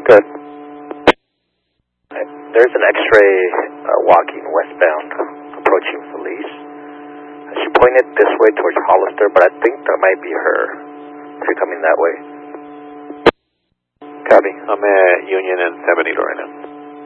Good. There's an X-ray walking westbound, approaching Felice. She pointed this way towards Hollister, but I think that might be her. If you're coming that way. Copy. I'm at Union and 70 right now.